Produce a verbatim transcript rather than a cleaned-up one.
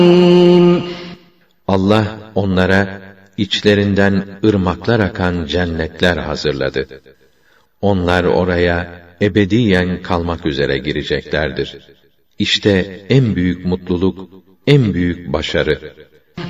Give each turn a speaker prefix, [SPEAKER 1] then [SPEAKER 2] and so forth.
[SPEAKER 1] Allah onlara içlerinden ırmaklar akan cennetler hazırladı. Onlar oraya ebediyen kalmak üzere gireceklerdir. İşte en büyük mutluluk, en büyük başarı.